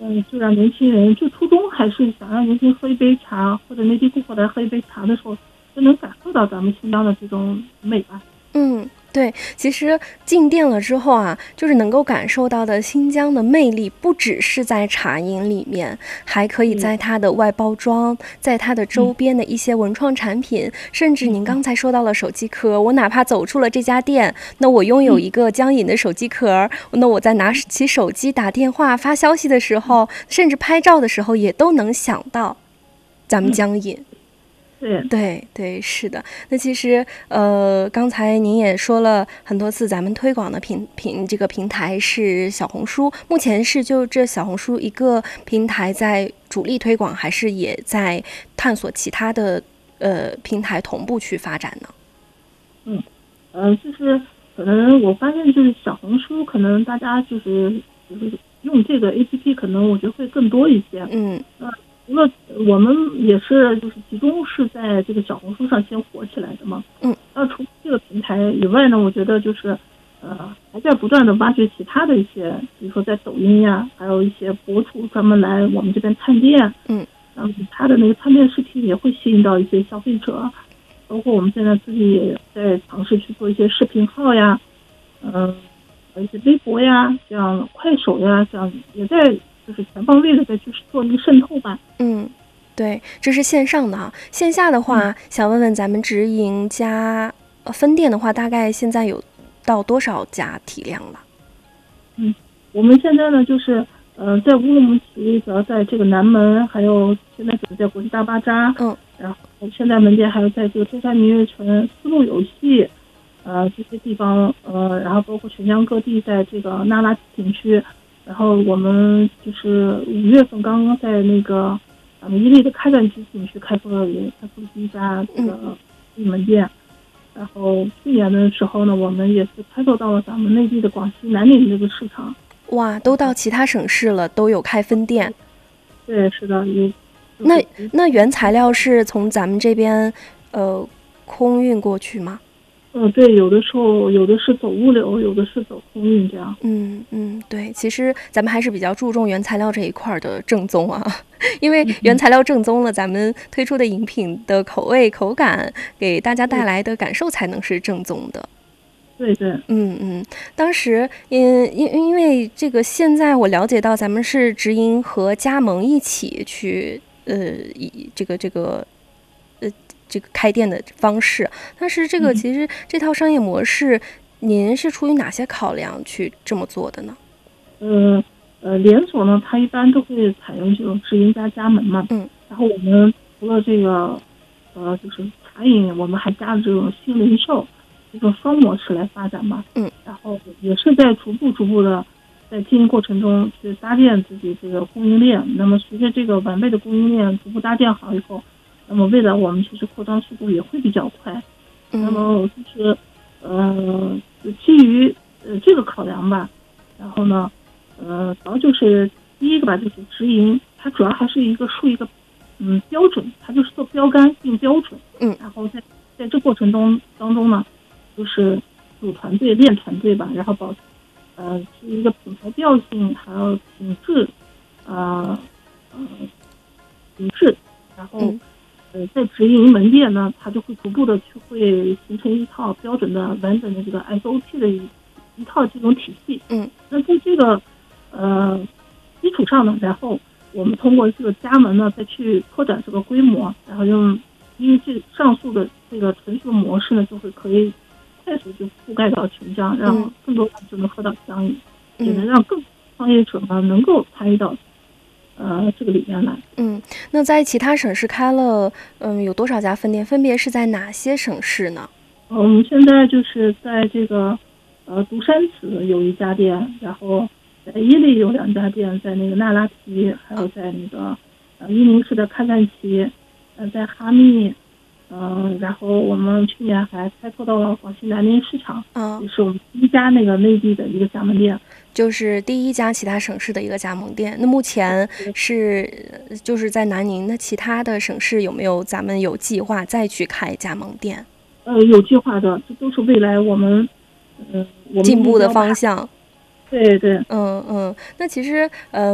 就让年轻人，就初衷还是想让年轻人喝一杯茶，或者内地顾客来喝一杯茶的时候，就能感受到咱们新疆的这种美吧。 对，其实进店了之后啊，就是能够感受到的新疆的魅力，不只是在茶饮里面，还可以在它的外包装，在它的周边的一些文创产品，甚至您刚才说到了手机壳，我哪怕走出了这家店，那我拥有一个江饮的手机壳，那我在拿起手机打电话发消息的时候，甚至拍照的时候，也都能想到咱们江饮。对，是的。那其实刚才您也说了很多次，咱们推广的这个平台是小红书，目前是就这小红书一个平台在主力推广，还是也在探索其他的平台同步去发展呢？ 就是可能我发现就是小红书，可能大家就是用这个 APP， 可能我觉得会更多一些。除了我们也是就是集中是在这个小红书上先火起来的嘛。那除了这个平台以外呢，我觉得就是还在不断的挖掘其他的一些，比如说在抖音呀，还有一些博主专门来我们这边探店。然后他的那个探店视频也会吸引到一些消费者，包括我们现在自己也在尝试去做一些视频号呀，一些微博呀，像快手呀，像也在就是全方位的再去做一个渗透吧。 对，这是线上的哈。线下的话，想问问咱们直营加分店的话，大概现在有到多少家体量了？ 我们现在呢，就是在乌鲁木齐，主要在这个南门，还有现在准备在国际大巴扎，然后现在门店还有在这个中山明月城、丝路有戏，这些地方，然后包括全疆各地，在这个那拉景区，然后我们就是5月份刚刚在那个伊犁的开展区景区开出了第一家这个门店。然后去年的时候呢，我们也是开拓到了咱们内地的广西南宁这个市场。 哇，都到其他省市了，都有开分店。 对，是的，有。 那原材料是从咱们这边空运过去吗？ 对，有的时候有的是走物流，有的是走空运这样。 对，其实咱们还是比较注重原材料这一块的正宗啊，因为原材料正宗了，咱们推出的饮品的口味、口感，给大家带来的感受才能是正宗的。 对。 当时因为这个，现在我了解到咱们是直营和加盟一起去以这个开店的方式，但是这个其实这套商业模式，您是出于哪些考量去这么做的呢？ 连锁呢，它一般都会采用这种直营加加盟嘛。然后我们除了这个就是茶饮，我们还加了这种新零售这种双模式来发展嘛。然后也是在逐步的在经营过程中去搭建自己这个供应链。那么随着这个完备的供应链逐步搭建好以后，那么未来我们其实扩张速度也会比较快。那么就是基于这个考量吧，然后呢主要就是第一个吧，就是直营，它主要还是树一个标准，它就是做标杆定标准。然后在这过程当中呢，就是组团队练团队吧，然后保是一个品牌调性，还有品质，然后在直营门店呢，它就会逐步的会形成一套标准的完整的这个 SOP 的一套这种体系。那在这个基础上呢，然后我们通过这个加盟呢，再去扩展这个规模，然后因为这上述的这个成熟模式呢，就会可以快速就覆盖到全疆，让更多人就能喝到江饮，也能让更多创业者呢能够参与到这个里面来。 那在其他省市开了有多少家分店？分别是在哪些省市呢？ 我们现在就是在这个独山寺有1家店，然后在伊犁有2家店，在那个那拉提，还有在那个伊宁市的开赞旗，在哈密。然后我们去年还开拓到了广西南宁市场，也是我们第一家那个内地的一个加盟店， 就是第一家其他省市的一个加盟店。那目前就是在南宁，那其他的省市有没有咱们有计划再去开加盟店？ 有计划的，这都是未来我们进步的方向。 对。 那其实